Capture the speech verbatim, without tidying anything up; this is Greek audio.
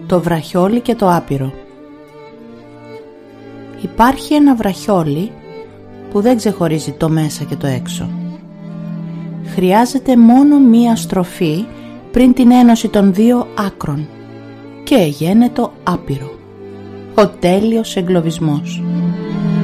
Το βραχιόλι και το άπειρο. Υπάρχει ένα βραχιόλι που δεν ξεχωρίζει το μέσα και το έξω. Χρειάζεται μόνο μία στροφή πριν την ένωση των δύο άκρων και γένετο άπειρο, ο τέλειος εγκλωβισμός.